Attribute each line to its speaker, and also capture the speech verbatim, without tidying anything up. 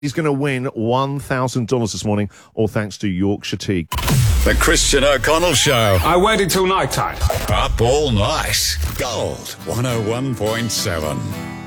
Speaker 1: He's going to win one thousand dollars this morning, all thanks to Yorkshire Tea.
Speaker 2: The Christian O'Connell Show.
Speaker 3: I waited till night time.
Speaker 2: Up all night. Gold one oh one point seven.